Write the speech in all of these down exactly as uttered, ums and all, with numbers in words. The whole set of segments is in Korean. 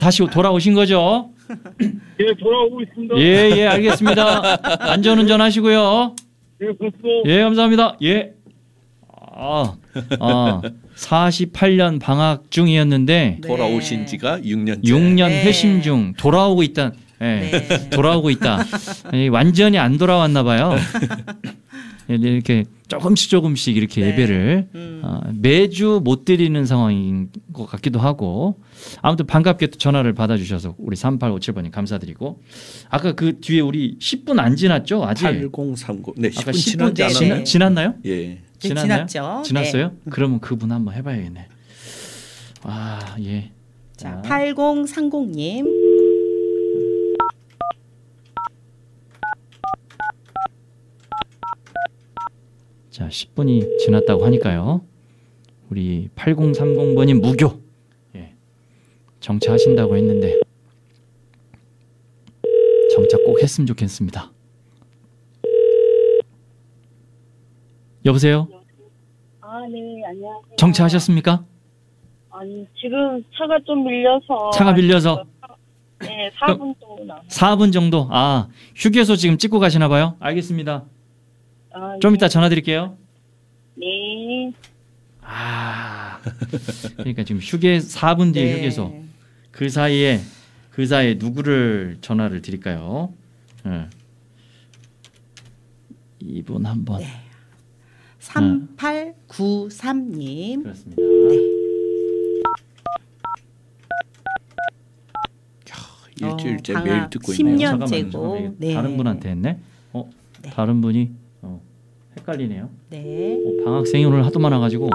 다시 돌아오신 거죠? 예, 돌아오고 있습니다. 예, 예, 알겠습니다. 안전운전 하시고요. 예, 그렇소. 예, 감사합니다. 예. 아, 아, 사십팔 년 방학 중이었는데 네. 돌아오신 지가 육 년째. 육 년 네. 회심 중 돌아오고 있다. 예, 네. 돌아오고 있다. 완전히 안 돌아왔나 봐요. 이렇게 조금씩 조금씩 이렇게 네. 예배를 음. 어, 매주 못 드리는 상황인 것 같기도 하고 아무튼 반갑게 또 전화를 받아주셔서 우리 삼팔오칠 번님 감사드리고 아까 그 뒤에 우리 십 분 안 지났죠? 아직 팔공삼공 네, 아까 십 분 지났지 지나, 네. 지났나요? 예, 지났나요? 지났죠. 지났어요? 네. 그러면 그분 한번 해봐야겠네. 아 예. 자, 팔공삼공님. 자, 십 분이 지났다고 하니까요. 우리 팔공삼공 번님 무교. 예. 정차하신다고 했는데 정차 꼭 했으면 좋겠습니다. 여보세요? 아, 네, 안녕하세요. 정차하셨습니까? 아니, 지금 차가 좀 밀려서. 차가 밀려서? 네, 사 분 정도 남았어요. 사 분 정도? 아, 휴게소 지금 찍고 가시나 봐요? 알겠습니다. 아, 좀 네. 이따 전화 드릴게요. 네. 아, 그러니까 지금 휴게 사 분 뒤에 네. 휴게소. 그 사이에 그 사이에 누구를 전화를 드릴까요? 네. 이분 한번. 네. 삼팔구삼님. 그렇습니다. 네. 일주일째 어, 매일 듣고 십 있네요. 년째고. 네. 다른 분한테 했네. 어, 네. 다른 분이 어, 헷갈리네요. 네. 어, 방학생이 오늘 하도 많아가지고.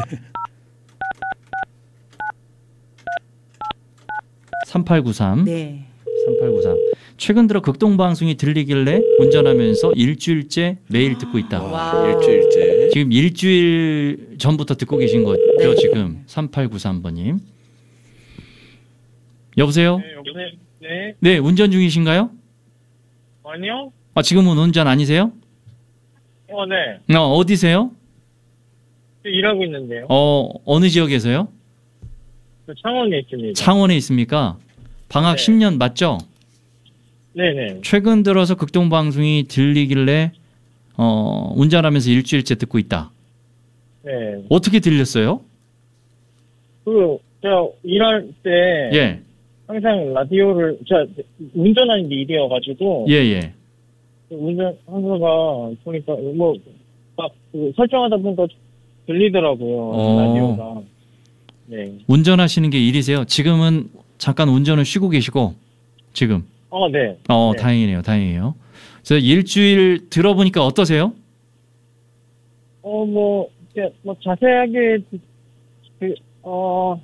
삼팔구삼. 네. 삼팔구삼. 최근 들어 극동 방송이 들리길래 운전하면서 일주일째 매일 듣고 있다. 와, 일주일째. 지금 일주일 전부터 듣고 계신 거죠, 네. 지금. 삼팔구삼 번님. 여보세요? 네, 여보세요. 네. 네, 운전 중이신가요? 아니요. 아, 지금은 운전 아니세요? 어, 네. 어, 어디세요? 일하고 있는데요. 어, 어느 지역에서요? 저 창원에 있습니다. 창원에 있습니까? 방학 네. 십 년 맞죠? 네네. 최근 들어서 극동 방송이 들리길래 어, 운전하면서 일주일째 듣고 있다. 네. 어떻게 들렸어요? 그, 제가 일할 때. 예. 항상 라디오를, 제가 운전하는 게 일이어가지고. 예, 예. 운전하다가 보니까, 뭐, 막, 그 설정하다 보니까 들리더라고요. 어. 라디오가. 네. 운전하시는 게 일이세요? 지금은 잠깐 운전을 쉬고 계시고, 지금. 어, 네. 어, 네. 다행이네요. 다행이에요. 그래서 일주일 들어보니까 어떠세요? 어, 뭐, 이제 뭐 자세하게, 그, 어,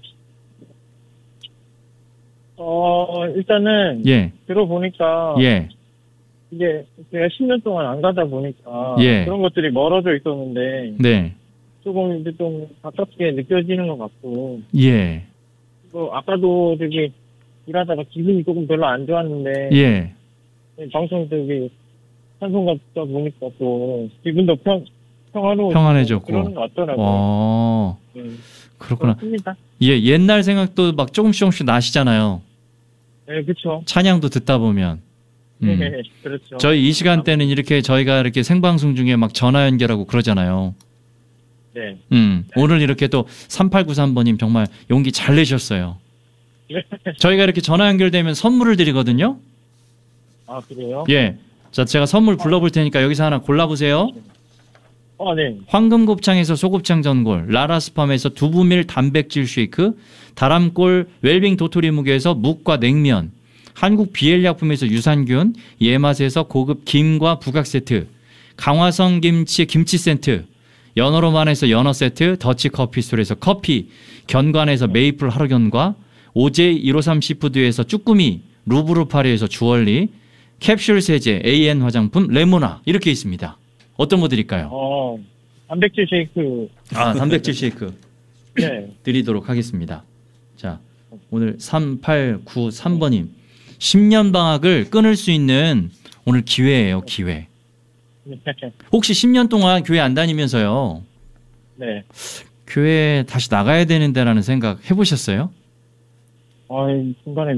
어, 일단은. 예. 들어보니까. 예. 이게 제가 십 년 동안 안 가다 보니까. 예. 그런 것들이 멀어져 있었는데. 네. 조금 이제 좀 가깝게 느껴지는 것 같고. 예. 뭐, 아까도 되게 일하다가 기분이 조금 별로 안 좋았는데. 예. 방송 되게 찬송 같다 보니까 또 기분도 평, 평화로워. 평안해졌고. 그러는 것 같더라고요. 어. 네. 그렇구나. 그렇습니다. 예, 옛날 생각도 막 조금씩 조금씩 나시잖아요. 네, 그렇죠. 찬양도 듣다 보면. 음. 네, 그렇죠. 저희 이 시간대는 이렇게 저희가 이렇게 생방송 중에 막 전화 연결하고 그러잖아요. 네. 음. 오늘 이렇게 또 삼팔구삼 번님 정말 용기 잘 내셨어요. 저희가 이렇게 전화 연결되면 선물을 드리거든요. 아, 그래요? 예. 자, 제가 선물 불러볼 테니까 여기서 하나 골라보세요. 어, 네. 황금곱창에서 소곱창 전골, 라라스팜에서 두부밀 단백질 쉐이크, 다람골 웰빙 도토리 묵에서 묵과 냉면, 한국 비엘약품에서 유산균, 예맛에서 고급 김과 부각 세트, 강화성 김치의 김치 세트, 연어로만에서 연어 세트, 더치커피술에서 커피, 견관에서 메이플 하루견과, 오제이 일오삼 시푸드에서 쭈꾸미, 루브르파리에서 주얼리, 캡슐 세제 에이엔 화장품 레모나 이렇게 있습니다. 어떤 거 드릴까요? 어, 단백질 쉐이크. 아, 단백질 쉐이크 네. 드리도록 하겠습니다. 자, 오늘 삼팔구삼 번님 십 년 방학을 끊을 수 있는 오늘 기회예요, 기회. 혹시 십 년 동안 교회 안 다니면서요. 네. 교회 다시 나가야 되는데라는 생각 해보셨어요? 아, 중간에